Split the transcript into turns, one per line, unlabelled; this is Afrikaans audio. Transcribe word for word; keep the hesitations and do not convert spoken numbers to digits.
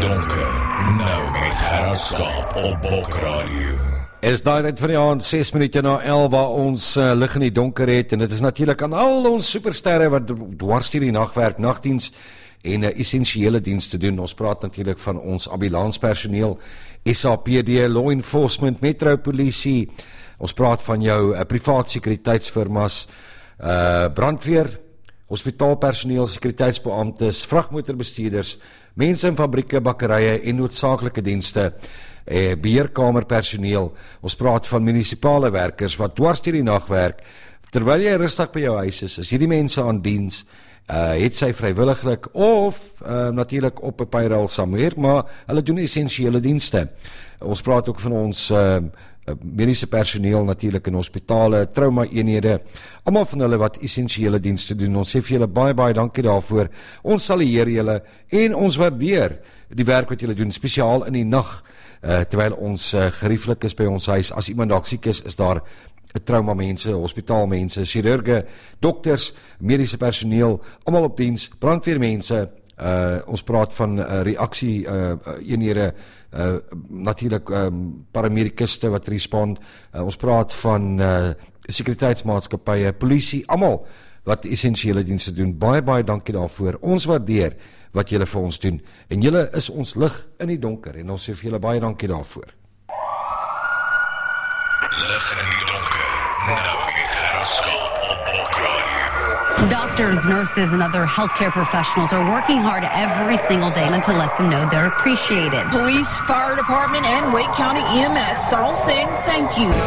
donker, nou met Gerard Skaap op Bok Radio.
Het is daai tyd van die aand, ses minute na elf, waar ons uh, lig in die donker het, en dit is natuurlik aan al ons supersterre wat dwars deur die nagwerk, nagdiens en uh, essensiële dienste doen. Ons praat natuurlik van ons ambulanspersoneel, S A P D, law enforcement, metropolisie. Ons praat van jou uh, privaat sekuriteitsfirmas, uh, brandweer, hospitaalpersoneel, sekuriteitsbeamptes, vragmotorbestuurders, mense in fabrieke, bakkerye en noodsaaklike dienste, eh, beheerkamerpersoneel. Ons praat van munisipale werkers wat dwars deur die nag werk. Terwyl jy rustig by jou huis is, is hierdie mense aan diens, uh, het sy vrywilliglik of uh, natuurlik op 'n payroll somewhere, maar hulle doen essensiële dienste. Ons praat ook van ons uh, mediese personeel natuurlik in hospitale, trauma-eenhede, almal van hulle wat essensiële dienste doen. Ons sê vir julle baie baie dankie daarvoor. Ons salieer julle en ons waardeer die werk wat julle doen, spesiaal in die nag, uh, terwyl ons uh, gerieflik is by ons huis. As iemand dalk siek is, is daar trauma mense, hospitaalmense, chirurge, dokters, mediese personeel, almal op diens, brandweermense. Uh, ons praat van uh, reaksie uh, eenhede, uh, natuurlik um, paramedikuste wat respond, uh, ons praat van uh, sekuriteitsmaatskappye, polisie, almal wat essensiële dienste doen. Baie baie dankie daarvoor. Ons waardeer wat julle vir ons doen, en julle is ons lig in die donker, en ons sê vir julle baie dankie daarvoor.
Lig in die donker, nou met Gerard Skaap op Bok Radio.
Doctors, nurses, and other healthcare professionals are working hard every single day to let them know they're appreciated.
Police, fire department, and Wake County E M S all saying thank you.